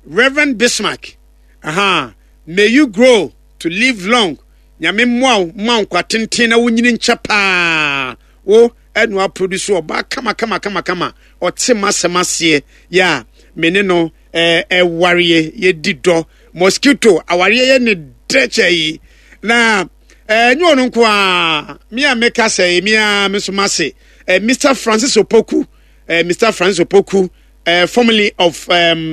Reverend Bismarck. May you grow to live long. Nyame mwa kwatintin na wunyini nchapa. Wo enwa produce oba kama ote masemase ya meneno warrior ye dido mosquito awariye ye ne dreche yi na nyo no kwa mia meka say mia mesomase Mr. Francis Opoku formerly of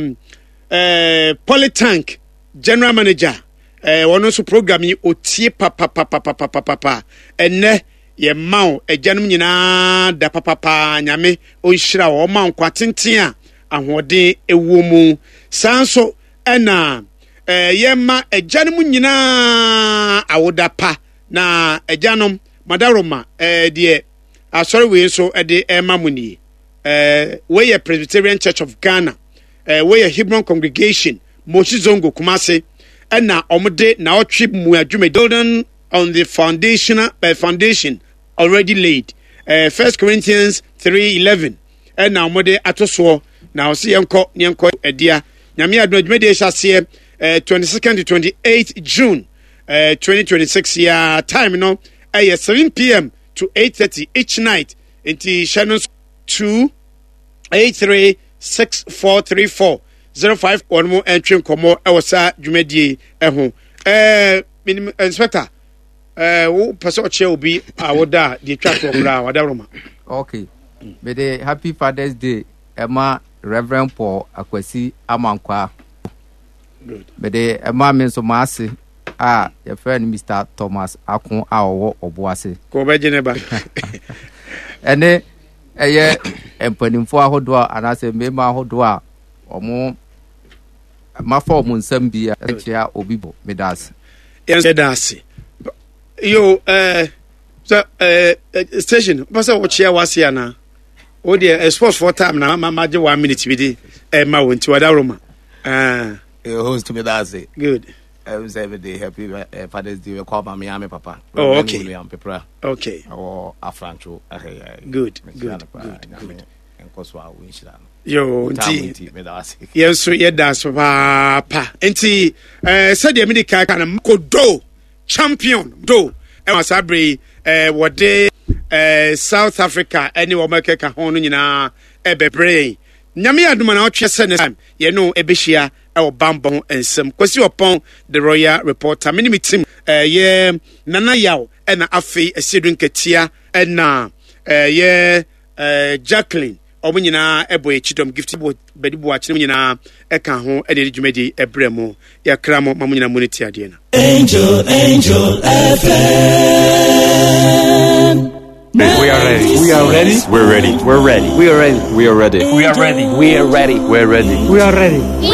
Polytank general manager one also programming otie papa enne ye mawo ejanum nyina da papa nyame onhira wo mawo kwatenten a ahode ewo mu sanso ena ye ma ejanum nyina awoda pa na ejanum madaroma de sorry we so de emamuni we ye Presbyterian Church of Ghana we ye Hebron congregation Moshi Zongo Kumase ena omde na otwe mu adwuma building on the foundation already laid. 1 Corinthians 3:11. And now mode atoso now see yanko edia. Nyame adwuma de hyase 22nd to 28th June 2026 year time no 7 p.m. to 8:30 each night into Shannon's 2836434 05 one more entry komo ewasa dwumadi eho inspector wo person che obi awoda the chat okra wadaroma. Okay. May the happy Father's Day Emma Reverend Paul Akwasi Amankwa. Good. May the Emma menso masi your friend Mr. Thomas Akun awo oboase. Ko be jeneba. Ene eye empanimfo ahodo anase mema ahodo a omo mafo omo nsam bia ekia obibo medase. Yes medase. Yo so station pasa wo chia wase ana o de sports for time na maje 1 minute bi de ma wonti wada roma host to me that's it. Good. Every day happy Father's Day we call Miami papa. Oh, okay. Okay. Or Afrancho. Good. Yo, yes, so yeah, that's papa. Enti said the America can do champion do. E was abre what day South Africa any America ka hono nyina e bebre. Nyame aduma na otwe se ne time ye no ebehia e obambo ensem kwasi opon the royal reporter mini team ye nana yaw e na afei esedun ketia e na ye Jacqueline omunyina ebo echidom gift bo bedibo achine munyina e kan ho e de dwumadi ebremu ya kramo mamunyina moneti ade na Angel FM. We are ready. We are ready. We're ready. We're ready. We are ready. We are ready. We are ready. We are ready. We are ready. We are ready.